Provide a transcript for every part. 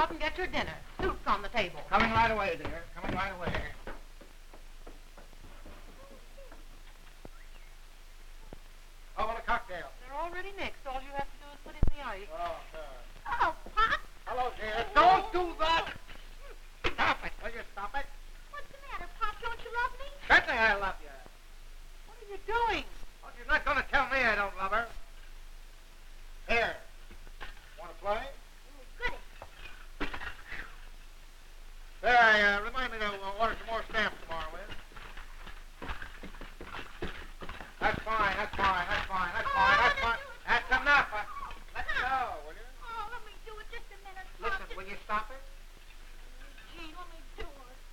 up and get your dinner. Soup's on the table. Coming right away, dear. Coming right away. How about a cocktail? They're already mixed. All you have to do is put in the ice. Oh, sure. Oh, Pop! Hello, dear. Don't do that! Stop it. Will you stop it? What's the matter, Pop? Don't you love me? Certainly I love you. What are you doing? Well, you're not going to tell me I don't love her. Here. Want to play? Goody. There, remind me to order some more stamps tomorrow, will you? That's fine, that's fine, that's fine, that's fine, that's fine. That's enough. Let go, will you? Oh, let me do it just a minute, Pop. Listen, will you stop it? Gee, let me do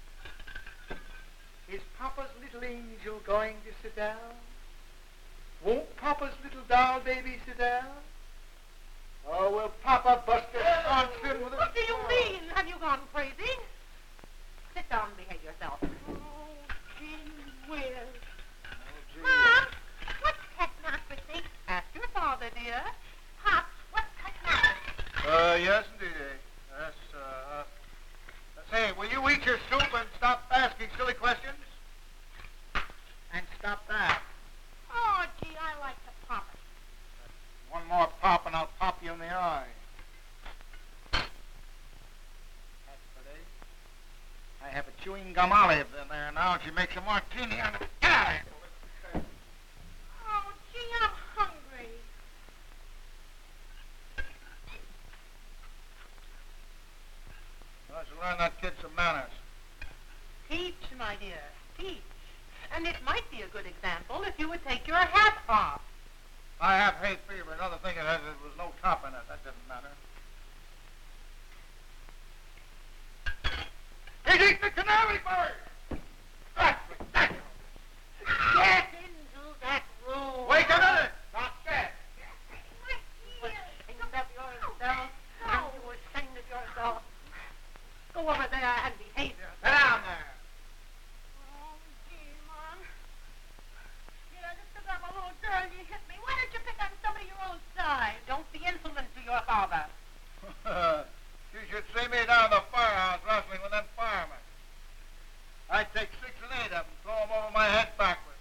it. Is Papa's little angel going to sit down? Won't Papa's little doll baby sit down? Or will Papa bust his sconce in with a... What do you mean? Have you gone crazy? Sit down and behave yourself. Oh, gee whiz. Mom, what's technocracy? Ask your father, dear. Pop, what's technocracy? Yes, indeed. Yes, say, will you eat your soup and stop asking silly questions? And stop that. Oh, gee, I like to pop it. One more pop and I'll pop you in the eye. That's pretty. I have a chewing gum olive in there now, and she makes a martini on it. Get out of here. Oh, gee, I'm hungry. I should learn that kid some manners. Teach, my dear, teach. And it might be a good example if you would take your hat off. I have hay fever. Another thing is there was no top in it. That didn't matter. He's eating the canary bird! That's ridiculous! Get into that room. Wait a minute! Not yet. You were ashamed of yourself. And you were ashamed of yourself. Go over there and behave yourself. Sit down there. Oh, gee, Mom. Yeah, just because I'm a little girl, you hit me. Why don't you pick on somebody your own size? Don't be insolent to your father. You should see me down at the firehouse wrestling with them firemen. I'd take 6 and 8 of them and throw them over my head backwards.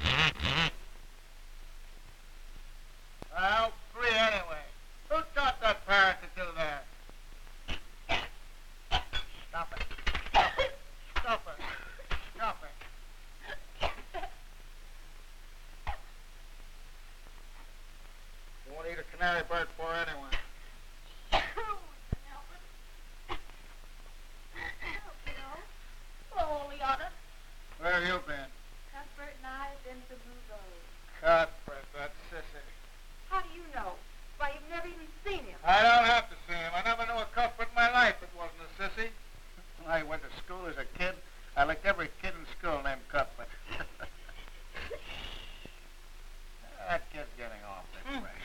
Well, 3 anyway. Who taught that parrot to do that? Stop it. Stop it. Stop it. Stop it. You won't eat a canary bird for anyway. Hello, Leota. Where have you been? Cuthbert and I have been to Blue Road. Cuthbert, that sissy. How do you know? Why, you've never even seen him. I don't have to see him. I never knew a Cuthbert in my life that wasn't a sissy. When I went to school as a kid, I liked every kid in school named Cuthbert. That kid's getting off this way.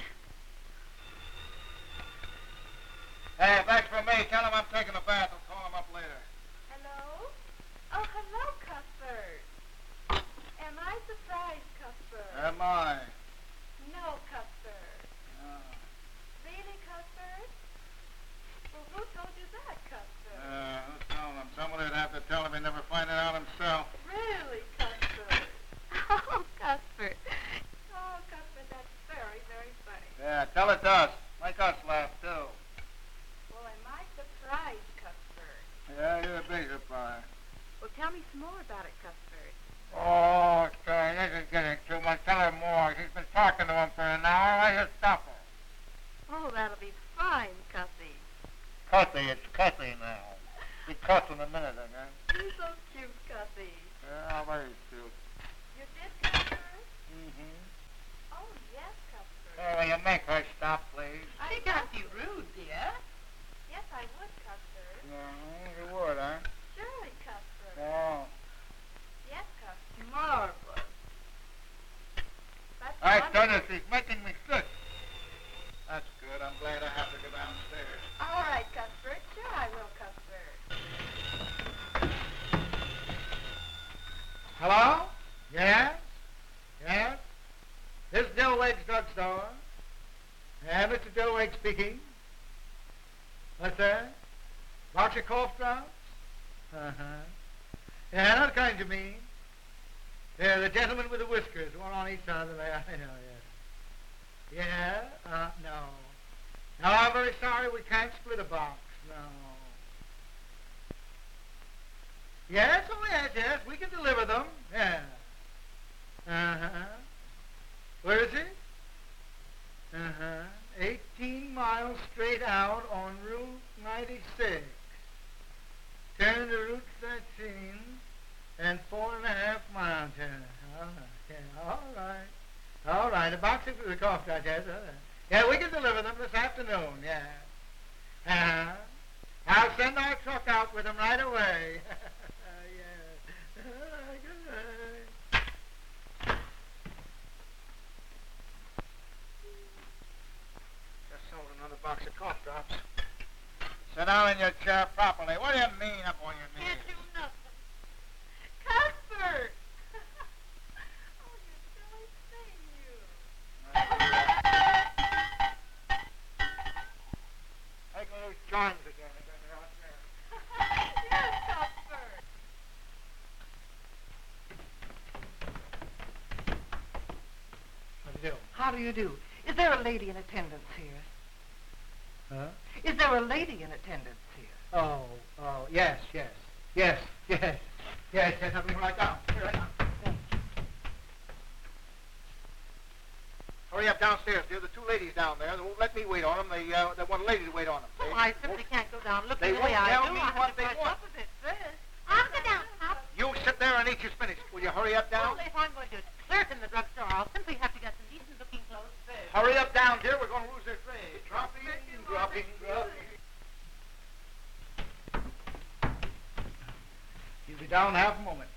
Hey, if that's for me, tell him I'm taking a bath. I'll call him up later. Hello? Oh, hello, Cuthbert. Am I surprised, Cuthbert? Am I? No, Cuthbert. Oh. Really, Cuthbert? Well, who told you that, Cuthbert? Who's telling him? Somebody would have to tell him. He'd never find it out himself. Really, Cuthbert? Oh, Cuthbert. Oh, Cuthbert, that's very, very funny. Yeah, tell it to us. Make us laugh, too. Well, am I surprised, Cuthbert? Yeah, you're a big surprise. Well, tell me some more about it, Cuthbert. Oh, okay, this is getting too much. Tell her more. She's been talking to him for an hour. I should stop her. Oh, that'll be fine, Cuthie. Cuthie, it's Cuthie now. Be Cuth in a minute, again. You're so cute, Cuthie. Yeah, very cute. You did, Cuthbert? Mm-hmm. Oh, yes, Cuthbert. Hey, will you make her stop, please? She can't be rude, dear. Yes, I would, Cuthbert. You would, huh? Surely, Cuthbert. Oh. Yes, Cuthbert. Marvelous. That's I wonderful. told her she's making me sick. That's good. I'm glad I have to go downstairs. All right, Cuthbert. Sure I will, Cuthbert. Hello? Yes? Yes? This is Dillwade's drugstore. Yeah, Mr. Dillwade speaking. What's that? Box of cough drops? Uh-huh. Yeah, not kind you mean. Yeah, the gentleman with the whiskers, one on each side of the leg. I know, yeah. Yeah? No. No, I'm very sorry, we can't split a box. No. Yes, oh yes, we can deliver them. Yeah. Uh-huh. Where is it? Uh-huh. 18 miles straight out on Route 96. Turn to Route 13 and 4.5 miles. All right. All right. A box of the cough drops, yes. Yeah, we can deliver them this afternoon, yeah. Uh-huh. I'll send our truck out with them right away. Yeah. Good night. Just sold another box of cough drops. Sit down in your chair properly. What do you mean up on your knees? Can't do nothing. Cuthbert! Oh, you silly thing, you. Take those charms again. They're out there. Yes, Cuthbert. What do you do? How do you do? Is there a lady in attendance here? Huh? Is there a lady in attendance here? Oh, yes. Yes, I'll be right down. Here, right now. Hurry up downstairs, dear. The two ladies down there, they won't let me wait on them. They want a lady to wait on them. Oh, I simply can't go down looking They the way won't I tell do. me I have what to they brush want. up a bit first. I'll go down, Pop. You sit there and eat your spinach. Will you hurry up down? Well, if I'm going to clerk in the drugstore, I'll simply have to get some decent-looking clothes first. Hurry up down, dear. We're going to lose their train. Dropping. You'll be down in half a moment.